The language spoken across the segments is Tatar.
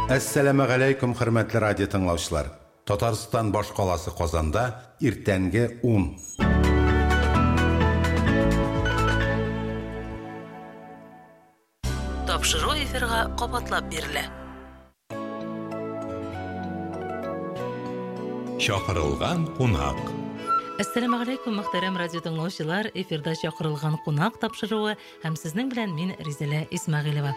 Әссәләму алейкум, хөрмәтле радио тыңлаучылар. Татарстан баш каласы Казанда иртәнге 10. Тапшыру эфирга кабатлап бирелә. Чакырылган кунак. Ассаламу алейкум, мөхтәрәм радио тыңлаучылар. Эфирда чакырылган кунак тапшыруы һәм сезнең белән мин Ризалә Исмәгыйлова.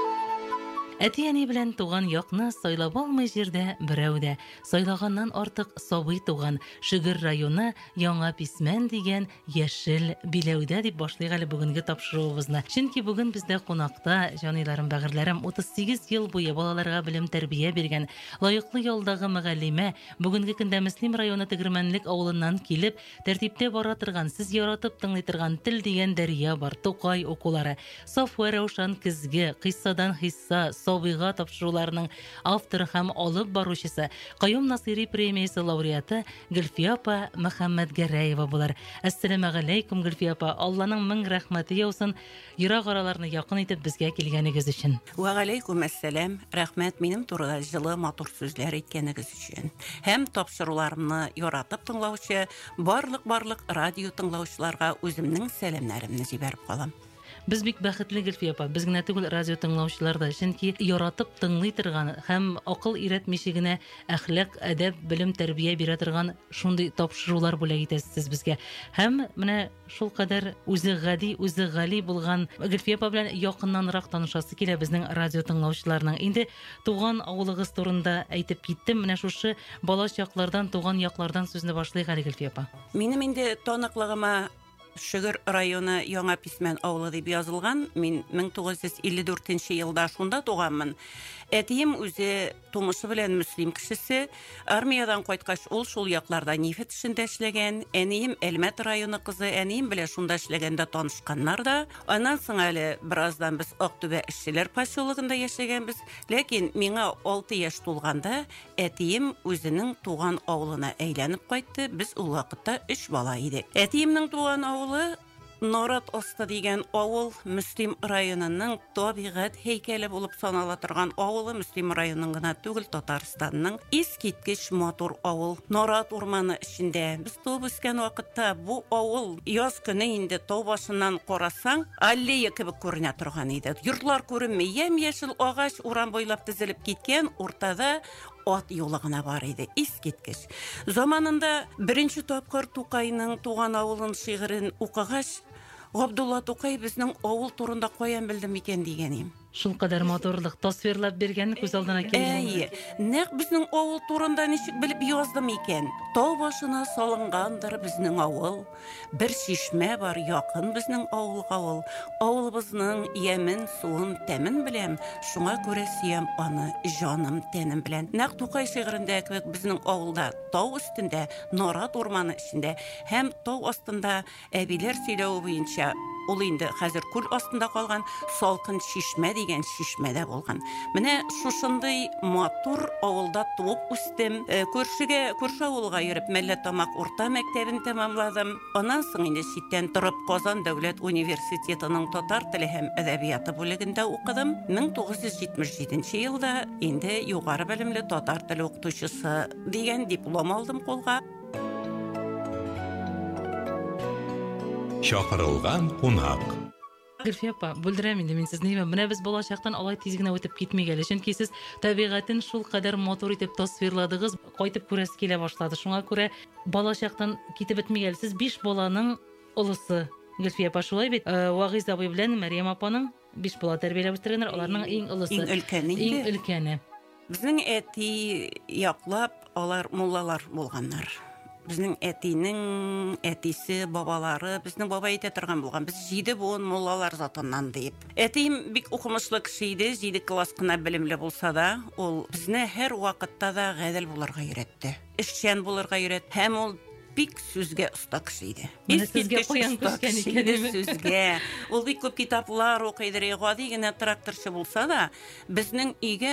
Әти-әни белән туган якны сайлап алмый җирдә берәү дә. Сайлаганнан артык сабый туган. Шигырь районы Яңа Писмән дигән яшел биләүдә дип башлыйк әле бүгенге тапшыруыбызны. Чөнки бүген бездә кунакта җаныйларым, бәгырьләрем 38 ел буе балаларга белем тәрбия биргән лаеклы ялдагы мөгаллимә, бүгенге көндә Мөслим районы Тегермәнлек авылыннан килеп, тәртиптә бара торган, сез яратып тыңлый торган тел дигән дәрья бар, Тукай укулары. Сафуа Раушан Көзге, Кыйссадан хисса, Сабыйга тапшыруларының авторы һәм алып баручысы, Каюм Насыйри премиясе лауреаты Гөлфия апа Мөхәммәд Гәрәева булар. Ассаламу алейкум, Гөлфия апа. Алланың мең рәхмәте яусын, ерак араларны якын итеп безгә килгәнегез өчен. Ва алейкум ассалам. Рәхмәт минем турыда җылы матур сүзләр әйткәнегез өчен. Һәм тапшыруларны яратып тыңлаучы барлык радио тыңлаучыларга үземнең сәламнәремне җибәреп калам. Без бик бәхетле, Гөлфия апа. Без генә түгел, радио тыңлаучылар да, чөнки яратып тыңлый торган һәм акыл өйрәтмичә генә әхлак, әдәп, белем, тәрбия бирә торган шундый тапшырулар бүләк итәсез безгә. Һәм менә шул кадәр үзе гади, үзе гали булган Гөлфия апа белән якыннанрак танышасы килә безнең радио тыңлаучыларның. Инде туган авылыгыз турында әйтеп киттем. Менә шушы бала чаклардан, туган яклардан сүзне башлыйк әле, Гөлфия апа. Минем инде таныклыгыма Шигырь районы Яңа Писмән авылы дип язылган. Мин 1954 елда шунда туганмын. Әтием үзе тумышы белән мөслим кешесе. Армиядан кайткач ул шул якларда нефт эшендә эшләгән. Әнием Әлмәт районы кызы, әнием белән шунда эшләгәндә танышканнар да. Аннан соң әле бераздан без Актүбә эшчеләр поселогында яшәгәнбез. Ләкин миңа 6 яшь тулганда әтием үзенең туган авылына әйләнеп кайтты. Без ул вакытта 3 бала идек. Әтиемнең туган авылы Нарат Асты дигән авыл, Мөслим районының табигать һәйкәле булып санала торган авылы, Мөслим районының гына түгел, Татарстанның искиткеч матур авыл. Нарат урманы эчендә. Без туып үскән вакытта бу авыл яз көне инде тау башыннан карасаң, аллея кебек күренә торган иде. Йортлар күренми, ямь-яшел агач урам буйлап тезелеп киткән, уртада ат юлы гына бар иде, искиткеч. Заманында беренче тапкыр Тукайның туган авылын шигырен укыгач, Габдулла Тукай безнең авыл турында каян белдем икән дигәнем. Шул кадәр матурлык тасвирлап биргән күз алдына килгән. Нәкъ безнең авыл турында ничек белеп яздым икән? Тау башына салынгандыр безнең авыл. Бер чишмә бар якын безнең авылга ул. Авылыбызның ямен, суын, тәмен беләм. Шуңа күрә сөям аны җаным, тәнем белән. Нәкъ Тукай шигырендә кебек безнең авылда тау өстендә, Нарат урманы эчендә һәм тау астында әбиләр сөйләү буенча ул инде хәзер күл астында калган салкын чишмә дигән чишмәдә булган. Менә шушындый матур авылда туып үстем. Күрше авылга йөреп Мәлләтамак урта мәктәбен тәмамладым. Аннан соң инде читтән торып Казан дәүләт университетының татар теле һәм әдәбияты бүлегендә укыдым. 1977 елда инде югары белемле татар теле укытучысы дигән диплом алдым кулга. Чакырылган кунак. Гөлфия апа, бүлдерәм инде мин сезне. Менә без балачактан алай тиз генә үтеп китмәгәле, чөнки сез табигатен шул кадәр матур итеп тасвирладыгыз, кайтып күрәсе килә башлады. Шуңа күрә балачактан китеп бетмәгәле. Сез 5 баланың улысы. Гөлфия апа, шулай бит? Вагыйз абый белән Мәрьям апаның 5 бала тәрбияләп үстергәннәр, аларның иң улысы. Иң өлкәне. Безнең әти яклап алар муллалар булганнар. Безнең әтинең әтисе, бабалары, безнең бабай әйтә торган булган. Без 7 буын муллалар затыннан дип. Әтием бик укымышлы кеше иде, 7 класс кына белемле булса да, ул безне һәр вакытта да гадел булырга өйрәтте. Эшчән булырга өйрәтте. Һәм ул бик сүзгә уста кеше иде. Сезгә куян күскән икән сүзгә. Ул бик күп китаплар укыйдыр, гади генә тракторчы булса да, безнең өйгә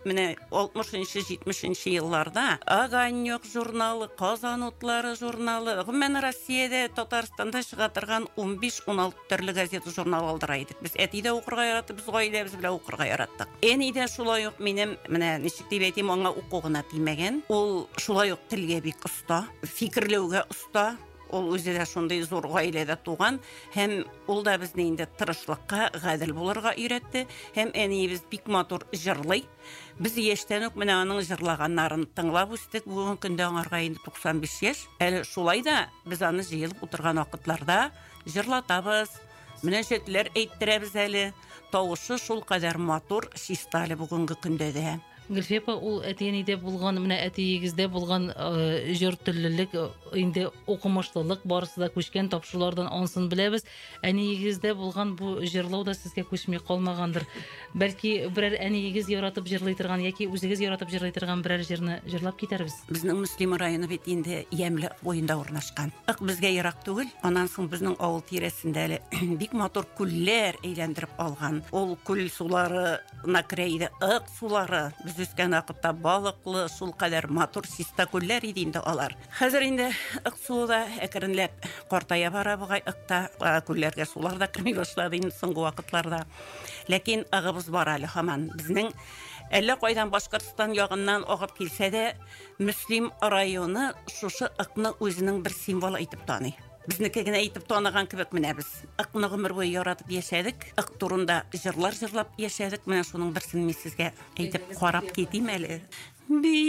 менә 60-70 елларда Огонек журналы, Казан утлары журналы, гомумән Россиядә, Татарстанда чыга торган 15-16 төрле газета журнал алдыра идек. Без әтидә укырга яратып, без гаиләбез белән укырга яраттык. Әни дә шулай ук минем менә ничек дип әйтим, аңа уку гына тимәгән. Ул шулай ук телгә бик оста, фикерләүгә оста. Ул үзе дә шундый зур гаиләдә туган, һәм ул да безне инде тырышлыкка, гадел булырга өйрәтте, һәм әниебез бик матур җырлый. Без яшьтән үк менә аның җырлаганнарын тыңлап үстек. Бүген көндә аңарга инде 95 яшь. Әле шулай да без аны җыелып утырган вакытларда җырлатабыз, мөнәҗәтләр әйттерәбез әле. Тавышы шул кадәр матур, чистале бүгенге көндә дә. Гөлфия апа, ул әтиәнидә булган, менә әтиегездә булган җыр теллелек, инде укымышлылык барысы да күчкән, тапшырулардан ансын беләбез. Әниегездә булган бу җырлау да сезгә күчми калмагандыр. Бәлки берәр әниегез яратып җырлый торган яки үзегез яратып җырлый торган берәр җырны җырлап китәрбез. Безнең Мөслим районы бит инде Ямле буенда урнашкан. Безгә ерак түгел. Аннан соң безнең авыл тирәсендә әле бик матур күлләр әйләндереп алган. Ул күл сулары, Накрайда ак сулары, без үскән вакытта балыклы, шул кадәр матур чиста күлләр иде инде алар. Хәзер инде ак суда әкренләп картая бара бугай, акта күлләргә сулар да керми башлады инде соңгы вакытларда. Ләкин агыбыз бар әле һаман. Безнең әллә кайдан Башкортстан ягыннан агып килсә дә, Мөслим районы шушы акны үзенең бер символы итеп таный. Безнеке генә итеп таныган кебек менә без. Акны гомер буе яратып яшәдек. Ак турында җырлар җырлап яшәдек. Менә шуның берсен мин сезгә әйтеп карап китим әле.